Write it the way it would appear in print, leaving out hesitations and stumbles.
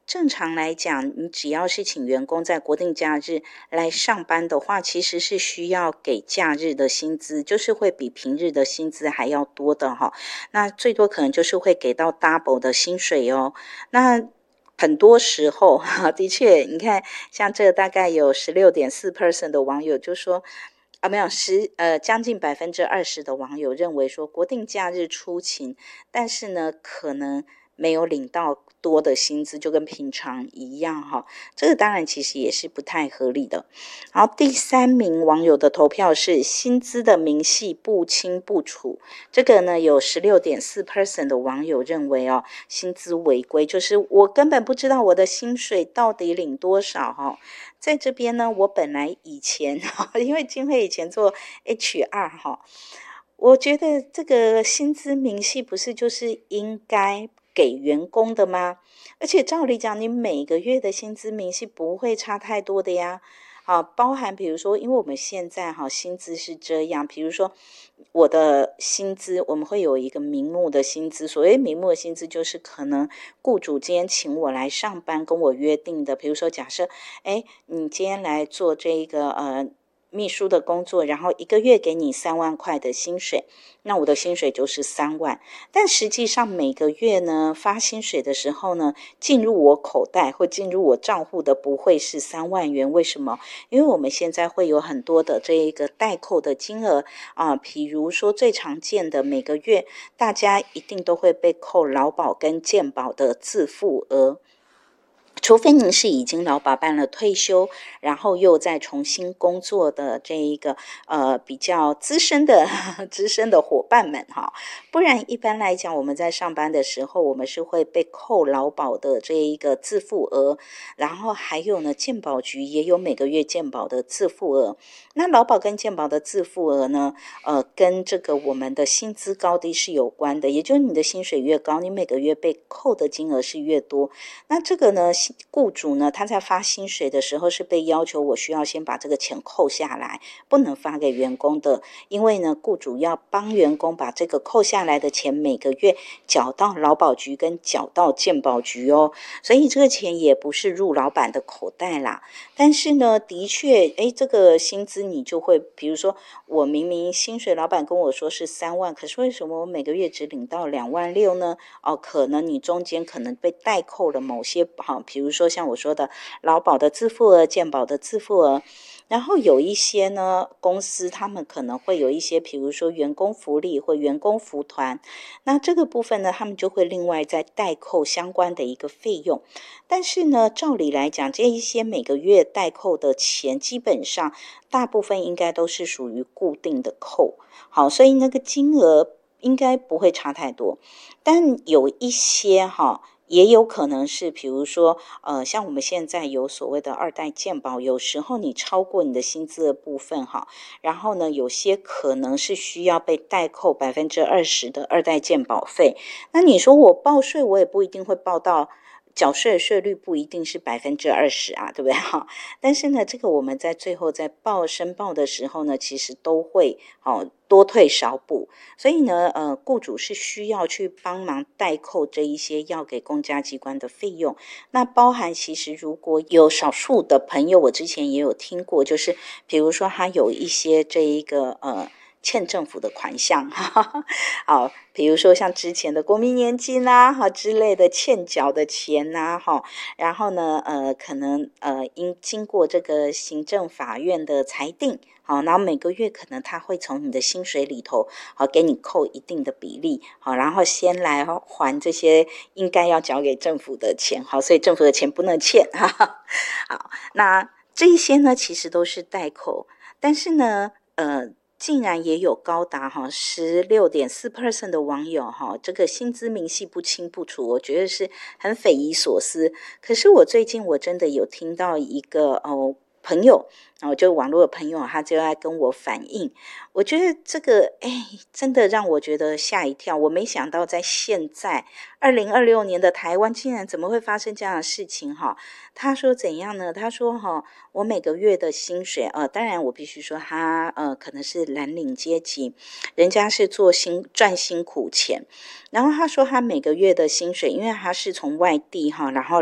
正常来讲，你只要是请员工在国定假日来上班的话，其实是需要给假日的薪资，就是会比平日的薪资还要多的哈。那最多可能就是会给到 double 的薪水哦。那很多时候，的确，你看，像这大概有16.4% 的网友就说，啊，没有将近20%的网友认为说，国定假日出勤，但是呢，可能没有领到多的薪资，就跟平常一样哈。这个当然其实也是不太合理的。然后第三名网友的投票是薪资的明细不清不楚，这个呢有16.4% 的网友认为哦，薪资违规，就是我根本不知道我的薪水到底领多少哈。在这边呢，我本来以前因为金慧以前做 HR 哈，我觉得这个薪资明细不是就是应该给员工的吗？而且照理讲，你每个月的薪资明细不会差太多的呀。好，包含比如说，因为我们现在薪资是这样，比如说我的薪资，我们会有一个名目的薪资。所谓名目的薪资，就是可能雇主今天请我来上班，跟我约定的，比如说假设，你今天来做这个秘书的工作，然后一个月给你3万块的薪水，那我的薪水就是3万。但实际上每个月呢发薪水的时候呢，进入我口袋或进入我账户的不会是3万元。为什么？因为我们现在会有很多的这一个代扣的金额比如说最常见的每个月大家一定都会被扣劳保跟健保的自付额。除非您是已经劳保办了退休，然后又再重新工作的这一个比较资深的伙伴们哈，不然一般来讲我们在上班的时候，我们是会被扣劳保的这一个自付额，然后还有呢健保局也有每个月健保的自付额。那劳保跟健保的自付额呢，跟这个我们的薪资高低是有关的，也就是你的薪水越高，你每个月被扣的金额是越多。那这个呢，雇主呢，他在发薪水的时候是被要求我需要先把这个钱扣下来，不能发给员工的，因为呢，雇主要帮员工把这个扣下来的钱每个月缴到劳保局跟缴到健保局哦，所以这个钱也不是入老板的口袋啦。但是呢，的确，这个薪资你就会，比如说我明明薪水老板跟我说是3万，可是为什么我每个月只领到2.6万呢？可能你中间可能被代扣了某些比如说像我说的劳保的自付额、健保的自付额，然后有一些呢公司他们可能会有一些比如说员工福利或员工福团，那这个部分呢他们就会另外再代扣相关的一个费用。但是呢照理来讲，这一些每个月代扣的钱基本上大部分应该都是属于固定的扣，好，所以那个金额应该不会差太多。但有一些也有可能是比如说像我们现在有所谓的2代健保，有时候你超过你的薪资的部分然后呢有些可能是需要被代扣20%的2代健保费。那你说我报税，我也不一定会报到，缴税的税率不一定是20%啊，对不对但是呢这个我们在最后在申报的时候呢，其实都会多退少补，所以呢雇主是需要去帮忙代扣这一些要给公家机关的费用。那包含其实如果有少数的朋友，我之前也有听过，就是比如说他有一些这一个欠政府的款项好，比如说像之前的国民年金之类的欠缴的钱然后呢可能经过这个行政法院的裁定，然后每个月可能他会从你的薪水里头给你扣一定的比例，然后先来还这些应该要缴给政府的钱，所以政府的钱不能欠好，那这一些呢其实都是代扣，但是呢竟然也有高达16.4% 的网友这个薪资明细不清不楚，我觉得是很匪夷所思。可是我最近我真的有听到一个朋友，就网络的朋友，他就在跟我反映，我觉得这个真的让我觉得吓一跳。我没想到在现在2026年的台湾竟然怎么会发生这样的事情他说怎样呢？他说我每个月的薪水当然我必须说他可能是蓝领阶级，人家是赚辛苦钱，然后他说他每个月的薪水，因为他是从外地然后